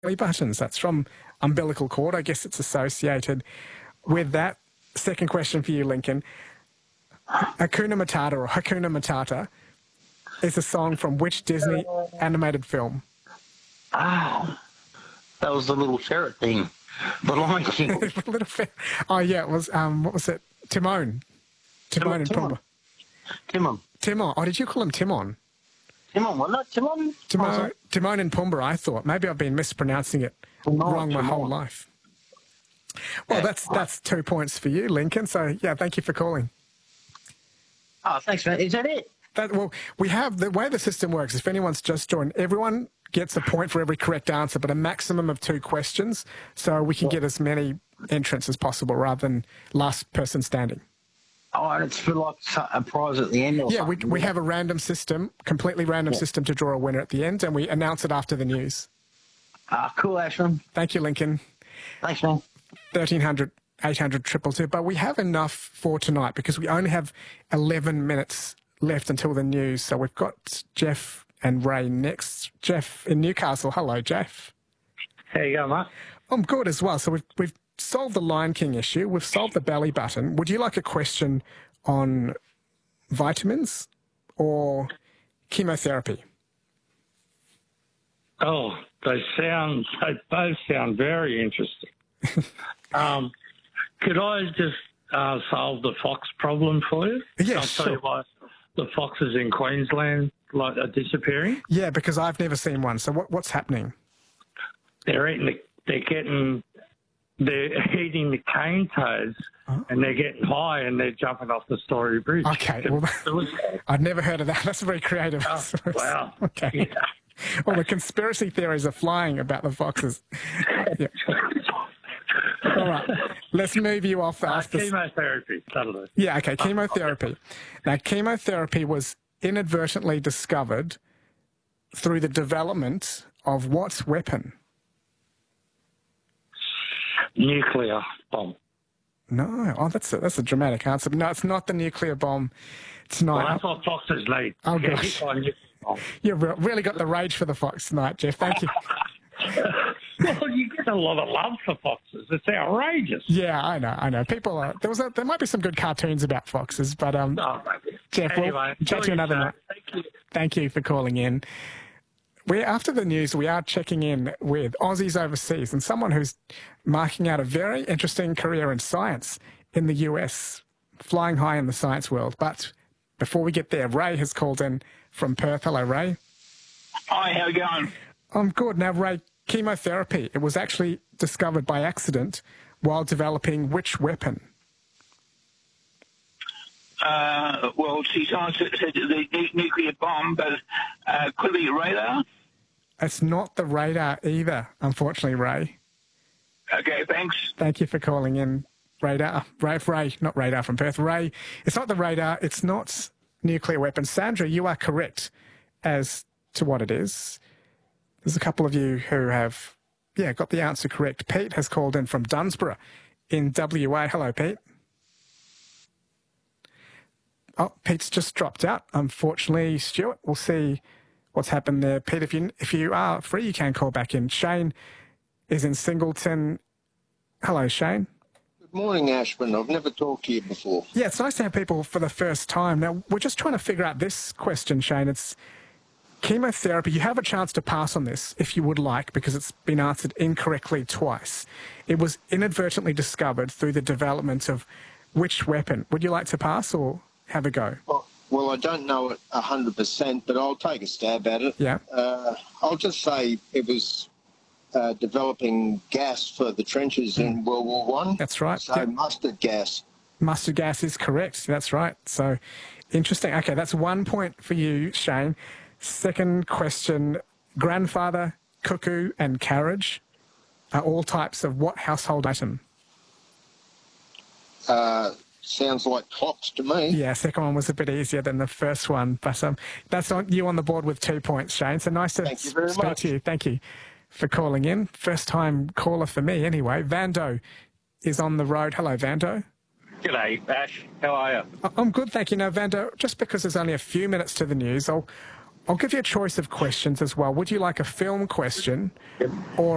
belly buttons. That's from umbilical cord. I guess it's associated with that. Second question for you, Lincoln. Hakuna Matata or Hakuna Matata is a song from which Disney animated film? Ah, that was the little ferret thing. The Lion King. Oh, yeah, it was, what was it? Timon. Timon and Pumbaa. Timon. Timon. Oh, did you call him Timon? Timon, wasn't it? Timon? Timon and Pumbaa, I thought. Maybe I've been mispronouncing it wrong my whole life. Well, that's 2 points for you, Lincoln. So, yeah, thank you for calling. Oh, thanks, man. Is that it? Well, we have, the way the system works, if anyone's just joined, everyone gets a point for every correct answer, but a maximum of 2 questions, so we can get as many entrants as possible rather than last person standing. Oh, and it's for like a prize at the end or something? Yeah, we have a random system, completely random system to draw a winner at the end, and we announce it after the news. Cool, Ashman. Thank you, Lincoln. Thanks, man. 1300 800 222, but we have enough for tonight because we only have 11 minutes left until the news. So we've got Jeff and Ray next. Jeff in Newcastle. Hello, Jeff. How you going, mate? I'm good as well. So we've solved the Lion King issue. We've solved the belly button. Would you like a question on vitamins or chemotherapy? Oh, they both sound very interesting. Could I just solve the fox problem for you? Yeah, I'll tell you why the foxes in Queensland are disappearing. Yeah, because I've never seen one. So what's happening? They're eating the cane toads, and they're getting high, and they're jumping off the Story Bridge. Okay, well, I've never heard of that. That's very creative. Oh, wow. Okay. Yeah. Well, the conspiracy theories are flying about the foxes. Yeah. All right, let's move you off after chemotherapy. That'll do. Yeah, okay, chemotherapy. Now, chemotherapy was inadvertently discovered through the development of what weapon? Nuclear bomb. No, oh, that's a dramatic answer. But no, it's not the nuclear bomb tonight. Well, that's what foxes need. Oh, gosh. You've really got the rage for the fox tonight, Jeff. Thank you. Well, you get a lot of love for foxes. It's outrageous. Yeah, I know. People are, there might be some good cartoons about foxes, but Jeff, anyway, we'll chat to you another night. Thank you for calling in. After the news, we are checking in with Aussies overseas and someone who's marking out a very interesting career in science in the US, flying high in the science world. But before we get there, Ray has called in from Perth. Hello, Ray. Hi, how are you going? I'm good. Now, Ray, chemotherapy, it was actually discovered by accident while developing which weapon? Well, science said the nuclear bomb, but could it be radar? It's not the radar either, unfortunately, Ray. Okay, thanks. Thank you for calling in, Ray, not radar from Perth. Ray, it's not the radar, it's not nuclear weapons. Sandra, you are correct as to what it is. There's a couple of you who have, got the answer correct. Pete has called in from Dunsborough in WA. Hello, Pete. Oh, Pete's just dropped out. Unfortunately, Stuart, we'll see what's happened there. Pete, if you are free, you can call back in. Shane is in Singleton. Hello, Shane. Good morning, Ashman. I've never talked to you before. Yeah, it's nice to have people for the first time. Now, we're just trying to figure out this question, Shane. It's chemotherapy. You have a chance to pass on this if you would like, because it's been answered incorrectly twice. It was inadvertently discovered through the development of which weapon? Would you like to pass or have a go? Well, I don't know it 100%, but I'll take a stab at it. Yeah. I'll just say it was developing gas for the trenches in World War I. That's right. So mustard gas. Mustard gas is correct. That's right. So interesting. Okay, that's 1 point for you, Shane. Second question, grandfather, cuckoo and carriage are all types of what household item? Sounds like clocks to me. Yeah, second one was a bit easier than the first one, but that's you on the board with 2 points, Shane. So nice to speak to you. Thank you for calling in. First time caller for me anyway. Vando is on the road. Hello, Vando. G'day, Ash. How are you? I'm good, thank you. Now, Vando, just because there's only a few minutes to the news, I'll give you a choice of questions as well. Would you like a film question or